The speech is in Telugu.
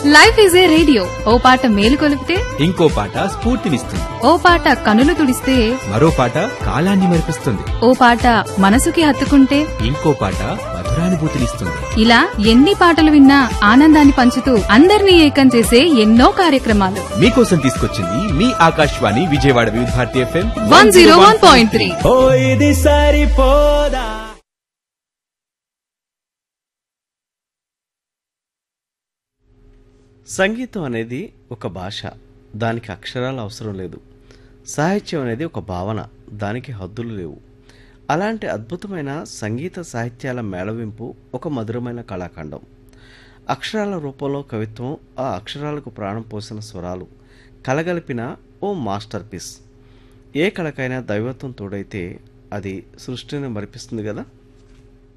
లైఫ్ ఈజ్ ఏ రేడియో, ఓ పాట మేలు కొలిపితే ఇంకో పాట స్ఫూర్తినిస్తుంది. ఓ పాట కనులు తుడిస్తే మరో పాట కాలాన్ని మరిపిస్తుంది. ఓ పాట మనసుకి హత్తుకుంటే ఇంకో పాట మధురానుభూతినిస్తుంది. ఇలా ఎన్ని పాటలు విన్నా ఆనందాన్ని పంచుతూ అందరినీ ఏకం చేసే ఎన్నో కార్యక్రమాలు మీకోసం తీసుకొచ్చింది మీ ఆకాశవాణి విజయవాడ వివిధ భారతి FM 101.3. ఓ ఇది సరిపోదా. సంగీతం అనేది ఒక భాష, దానికి అక్షరాలు అవసరం లేదు. సాహిత్యం అనేది ఒక భావన, దానికి హద్దులు లేవు. అలాంటి అద్భుతమైన సంగీత సాహిత్యాల మేళవింపు ఒక మధురమైన కళాఖండం. అక్షరాల రూపంలో కవిత్వం, ఆ అక్షరాలకు ప్రాణం పోసిన స్వరాలు కలగలిపిన ఓ మాస్టర్ పీస్. ఏ కళకైనా దైవత్వం తోడైతే అది సృష్టిని మరిపిస్తుంది కదా.